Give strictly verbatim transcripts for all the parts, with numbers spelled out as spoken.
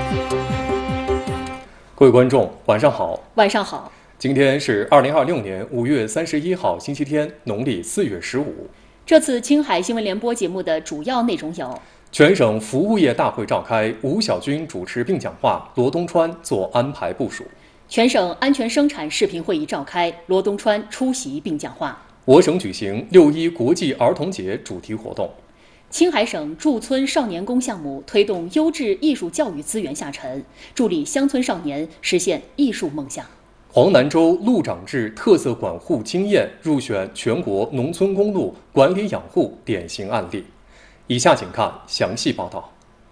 各位观众，晚上好。 晚上好。 今天是二零二六年五月三十一号，星期天，农历四月十五。 这次青海新闻联播节目的主要内容有： 全省服务业大会召开，吴小军主持并讲话，罗东川做安排部署； 全省安全生产视频会议召开，罗东川出席并讲话； 我省举行六一国际儿童节主题活动； 青海省驻村少年宫项目推动优质艺术教育资源下沉，助力乡村少年实现艺术梦想； 黄南州路长制特色管护经验入选全国农村公路管理养护典型案例。以下请看详细报道。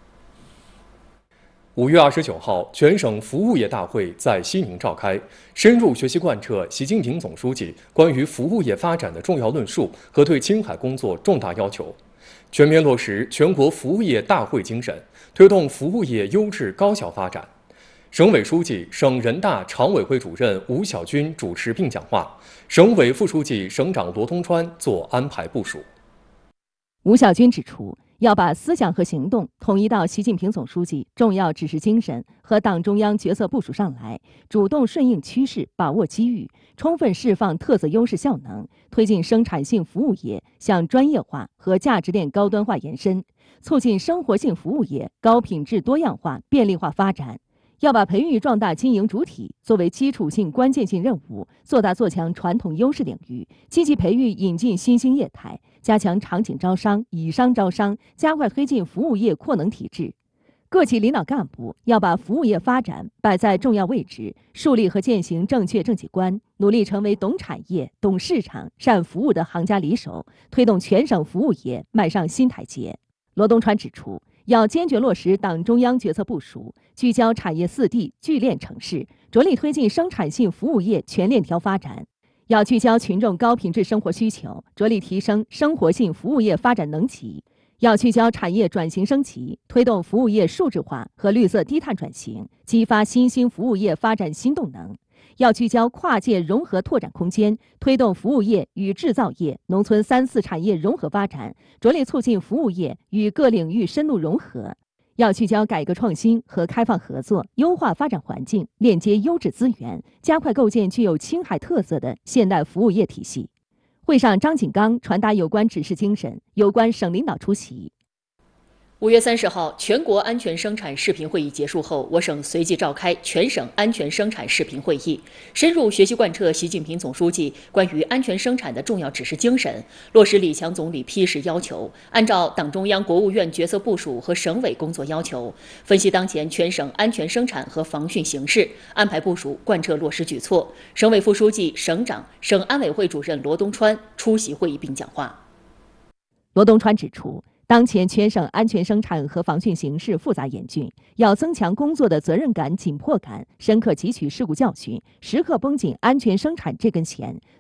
五月二十九号，全省服务业大会在西宁召开，深入学习贯彻习近平总书记关于服务业发展的重要论述和对青海工作重大要求，全面落实全国服务业大会精神，推动服务业优质高效发展。省委书记、省人大常委会主任吴小军主持并讲话，省委副书记、省长罗东川做安排部署。 吴小军指出，要把思想和行动统一到习近平总书记重要指示精神和党中央决策部署上来，主动顺应趋势，把握机遇，充分释放特色优势效能，推进生产性服务业向专业化和价值链高端化延伸，促进生活性服务业高品质多样化便利化发展。要把培育壮大经营主体作为基础性关键性任务，做大做强传统优势领域，积极培育引进新兴业态，加强场景招商、以商招商，加快推进服务业扩能体制。各级领导干部要把服务业发展摆在重要位置，树立和践行正确政绩观，努力成为懂产业、懂市场、善服务的行家里手，推动全省服务业迈上新台阶。罗东川指出，要坚决落实党中央决策部署，聚焦产业四 D 聚链城市，着力推进生产性服务业全链条发展；要聚焦群众高品质生活需求，着力提升生活性服务业发展能级；要聚焦产业转型升级，推动服务业数字化和绿色低碳转型，激发新兴服务业发展新动能；要聚焦跨界融合拓展空间，推动服务业与制造业、农村三四产业融合发展，着力促进服务业与各领域深度融合；要聚焦改革创新和开放合作，优化发展环境，链接优质资源，加快构建具有青海特色的现代服务业体系。会上，张景刚传达有关指示精神，有关省领导出席。 五月三十号，全国安全生产视频会议结束后，我省随即召开全省安全生产视频会议，深入学习贯彻习近平总书记关于安全生产的重要指示精神，落实李强总理批示要求，按照党中央、国务院决策部署和省委工作要求，分析当前全省安全生产和防汛形势，安排部署，贯彻落实举措。省委副书记、省长、省安委会主任罗东川出席会议并讲话。 罗东川指出，当前全省安全生产和防汛形势复杂严峻，要增强工作的责任感、紧迫感，深刻汲取事故教训，时刻绷紧安全生产这根弦，